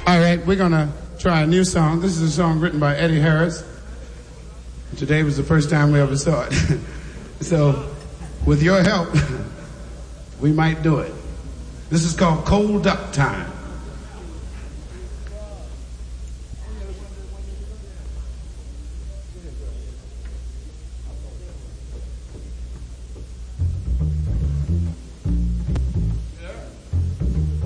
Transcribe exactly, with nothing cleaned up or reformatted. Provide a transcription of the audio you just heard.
All right, we're going to try a new song. This is a song written by Eddie Harris. Today was the first time we ever saw it. So, with your help, we might do it. This is called Cold Duck Time.